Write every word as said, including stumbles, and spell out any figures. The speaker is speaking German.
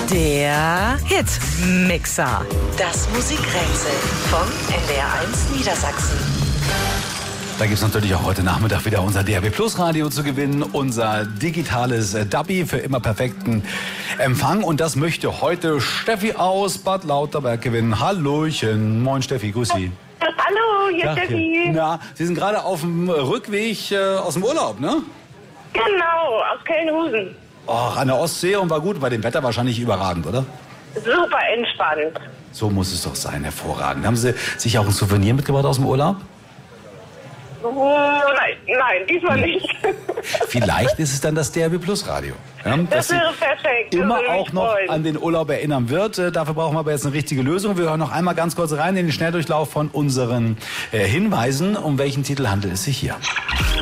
Der Hitmixer. Das Musikrätsel von N D R eins Niedersachsen. Da gibt es natürlich auch heute Nachmittag wieder unser D R B Plus Radio zu gewinnen. Unser digitales Dubby für immer perfekten Empfang. Und das möchte heute Steffi aus Bad Lauterberg gewinnen. Hallöchen. Moin Steffi, grüß Sie. Hallo, hier ist Steffi. Na, Sie sind gerade auf dem Rückweg äh, aus dem Urlaub, ne? Genau, aus Kellenhusen. Ach, an der Ostsee und war gut, bei dem Wetter wahrscheinlich überragend, oder? Super entspannt. So muss es doch sein, hervorragend. Haben Sie sich auch ein Souvenir mitgebracht aus dem Urlaub? Oh, nein, nein, diesmal nicht. Vielleicht ist es dann das D R B Plus Radio. Ja, Das wäre perfekt. Das Immer würde mich auch noch freuen. an den Urlaub erinnern wird. Äh, Dafür brauchen wir aber jetzt eine richtige Lösung. Wir hören noch einmal ganz kurz rein in den Schnelldurchlauf von unseren äh, Hinweisen. Um welchen Titel handelt es sich hier?